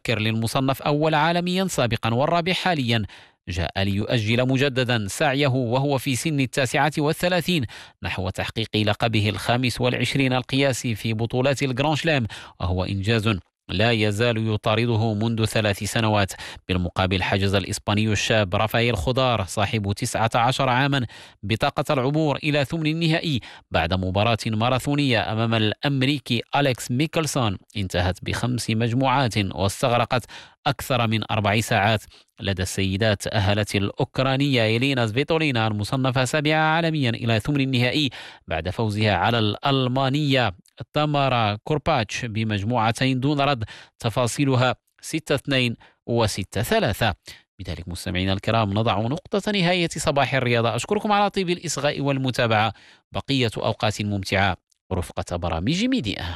مبكر للمصنف أول عالميا سابقا والرابع حاليا، جاء ليؤجل مجددا سعيه وهو في سن 39 نحو تحقيق لقبه 25 القياسي في بطولات الجران شلام، وهو إنجاز لا يزال يطارده منذ 3 سنوات. بالمقابل حجز الإسباني الشاب رافائيل خضار صاحب 19 عاما بطاقة العبور إلى ثمن النهائي بعد مباراة ماراثونية أمام الأمريكي أليكس ميكلسون انتهت ب5 مجموعات واستغرقت أكثر من 4 ساعات. لدى السيدات أهلت الأوكرانية إلينا سفيتولينا المصنفة 7 عالميا إلى ثمن النهائي بعد فوزها على الألمانية تامارا كورباتش بمجموعتين دون رد، تفاصيلها 6-2 و6-3. بذلك مستمعينا الكرام نضع نقطة نهاية صباح الرياضة. أشكركم على طيب الإصغاء والمتابعة، بقية أوقات ممتعة رفقة برامج ميديا.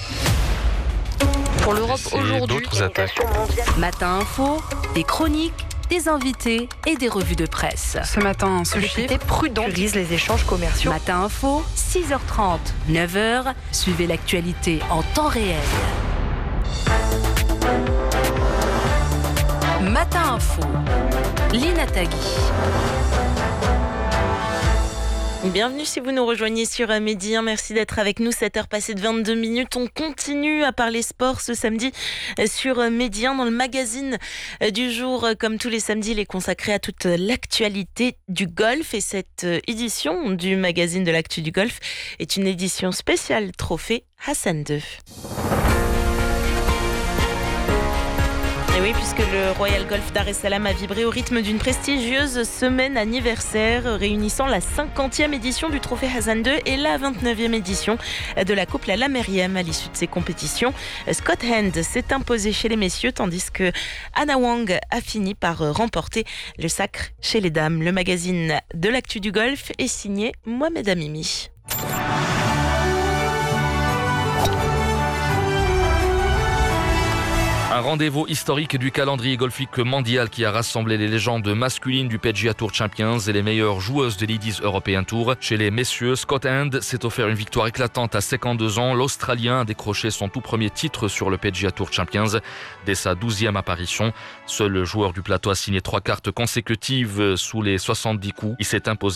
Pour l'Europe aujourd'hui, d'autres attaques. Matin Info, des chroniques, des invités et des revues de presse. Ce matin, ce Député prudent priorise les échanges commerciaux. Matin Info, 6h30, 9h, suivez l'actualité en temps réel. Matin Info, Lina Tagui. Bienvenue si vous nous rejoignez sur Midi 1, merci d'être avec nous, 7h passées de 22 minutes. On continue à parler sport ce samedi sur Midi 1 dans le magazine du jour. Comme tous les samedis, il est consacré à toute l'actualité du golf et cette édition du magazine de l'actu du golf est une édition spéciale trophée Hassan II. Et oui, puisque le Royal Golf Dar es Salaam a vibré au rythme d'une prestigieuse semaine anniversaire réunissant la 50e édition du trophée Hassan II et la 29e édition de la Coupe Lala Meriem. À l'issue de ces compétitions, Scott Hand s'est imposé chez les messieurs tandis que Hana Wang a fini par remporter le sacre chez les dames. Le magazine de l'actu du golf est signé Mohamed Amimi. Un rendez-vous historique du calendrier golfique mondial qui a rassemblé les légendes masculines du PGA Tour Champions et les meilleures joueuses de l'Ladies European Tour. Chez les messieurs, Scott Hand s'est offert une victoire éclatante à 52 ans. L'Australien a décroché son tout premier titre sur le PGA Tour Champions dès sa 12e apparition. Seul le joueur du plateau a signé 3 cartes consécutives sous les 70 coups. Il s'est imposé